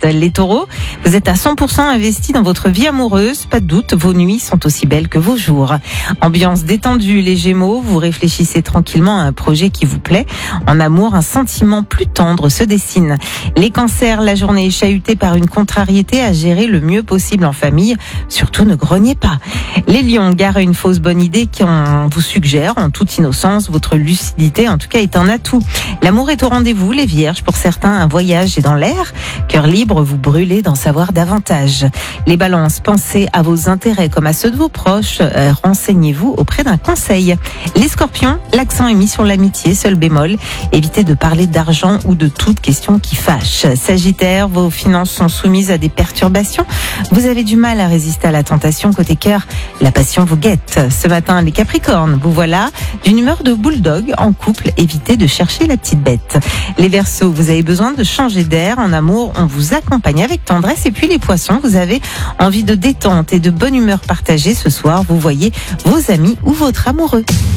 Les taureaux, vous êtes à 100% investis dans votre vie amoureuse. Pas de doute, vos nuits sont aussi belles que vos jours. Ambiance détendue, les gémeaux, vous réfléchissez tranquillement à un projet qui vous plaît. En amour, un sentiment plus tendre se dessine. Les cancers, la journée est chahutée par une contrariété à gérer le mieux possible en famille. Surtout, ne grognez pas. Les lions, gare à une fausse bonne idée qu'on vous suggère en toute innocence. Votre lucidité, en tout cas, est un atout. L'amour est au rendez-vous, les vierges. Pour certains, un voyage est dans l'air. Cœur libre, vous brûlez d'en savoir davantage. Les balances, pensez à vos intérêts comme à ceux de vos proches. Renseignez-vous auprès d'un conseil. Les scorpions, l'accent est mis sur l'amitié, seul bémol. Évitez de parler d'argent ou de toute question qui fâche. Sagittaire, vos finances sont soumises à des perturbations. Vous avez du mal à résister à la tentation. Côté cœur, la passion vous guette. Ce matin, les capricornes, vous voilà d'une humeur de bulldog en couple. Évitez de chercher la petite bête. Les Verseaux, vous avez besoin de changer d'air. En amour, on vous accompagne avec tendresse. Et puis les poissons, vous avez envie de détente et de bonne humeur partagée. Ce soir, vous voyez vos amis ou votre amoureux.